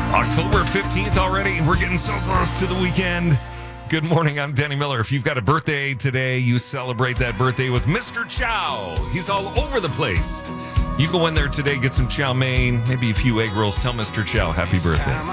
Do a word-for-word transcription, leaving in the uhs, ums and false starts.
October fifteenth already. We're getting so close to the weekend. Good morning. I'm Danny Miller. If you've got a birthday today, you celebrate that birthday with Mister Chow. He's all over the place. You go in there today, get some chow mein, maybe a few egg rolls. Tell Mister Chow happy birthday.